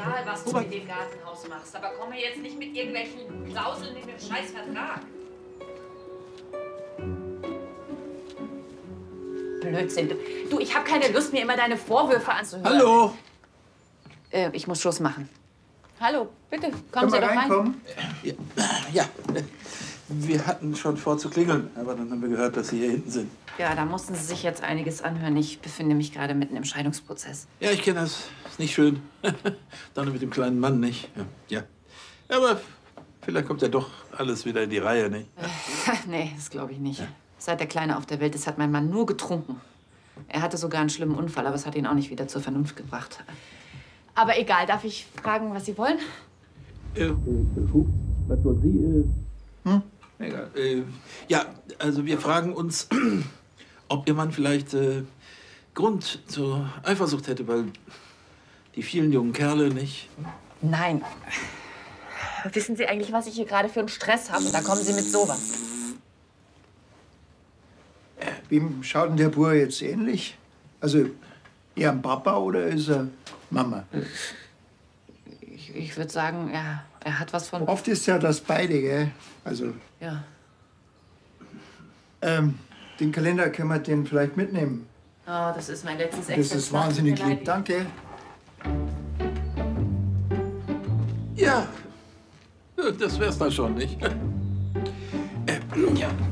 egal, was du mit dem Gartenhaus machst. Aber komme jetzt nicht mit irgendwelchen Klauseln in dem scheiß Vertrag. Blödsinn. Du, ich habe keine Lust, mir immer deine Vorwürfe anzuhören. Hallo. Ich muss Schluss machen. Hallo, bitte, kommen Sie doch rein. Ja, wir hatten schon vor zu klingeln, aber dann haben wir gehört, dass Sie hier hinten sind. Ja, da mussten Sie sich jetzt einiges anhören. Ich befinde mich gerade mitten im Scheidungsprozess. Ja, ich kenne das. Ist nicht schön. Dann mit dem kleinen Mann, nicht? Ja. Aber vielleicht kommt ja doch alles wieder in die Reihe, nicht? Nee, das glaube ich nicht. Ja. Seit der Kleine auf der Welt ist, hat mein Mann nur getrunken. Er hatte sogar einen schlimmen Unfall, aber es hat ihn auch nicht wieder zur Vernunft gebracht. Aber egal, darf ich fragen, was Sie wollen? Was wollen Sie? Egal. Ja, also wir fragen uns, ob Ihr Mann vielleicht Grund zur Eifersucht hätte, weil die vielen jungen Kerle nicht... Nein. Wissen Sie eigentlich, was ich hier gerade für einen Stress habe? Da kommen Sie mit sowas. Wem schaut denn der Bub jetzt ähnlich? Also eher ein Papa oder ist er Mama? Ich würde sagen, er hat was von... Oft ist ja das beide, gell? Also... Ja. Den Kalender können wir den vielleicht mitnehmen. Oh, das ist mein letztes Das Exemplar. ist wahnsinnig lieb, danke. Ja, das wär's dann schon, nicht? Ja.